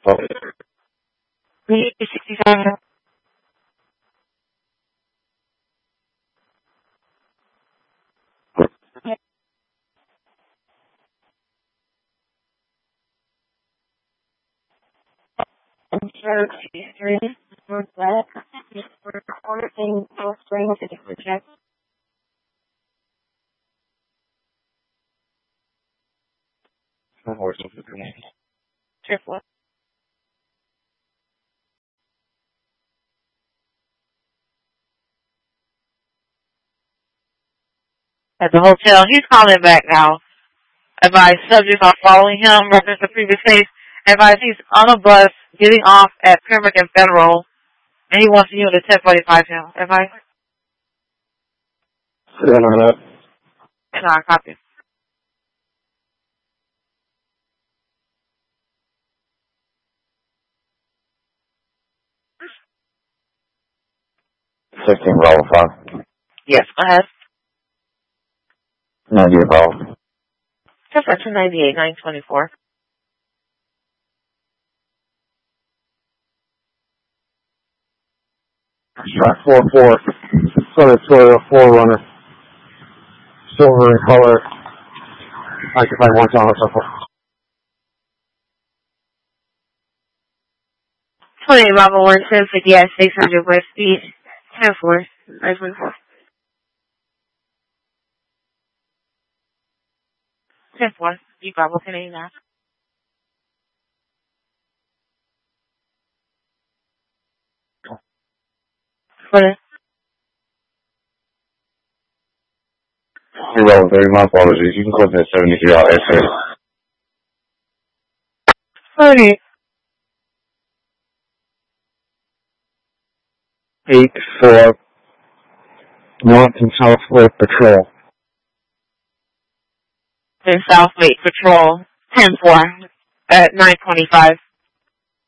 Oh. 67. Sure, 3 Northwest. We're recording Alice Springs to different checks. Triple. At the hotel, he's calling back now. Advise subjects are following him. Reference the previous case. Advise he's on a bus getting off at Pembroke and Federal, and he wants you to 10:45 him. Advise. Sit on that. No, I copy. Bravo 5. Yes, go ahead. 98 Bravo. Just at 298, 924. Track 44. Southern Toyota 4Runner. Silver in color. Occupied 1 Thomas Circle. 28 Bravo 110, 50 at 600 West Beach. 10-4, 924. 10-4, you Bravo 1089. What is? You're Bravo 30, my apologies. You can close at 73 out exit. 30. 8-4. North and South Lake Patrol. In South Lake Patrol. 10-4 at 925.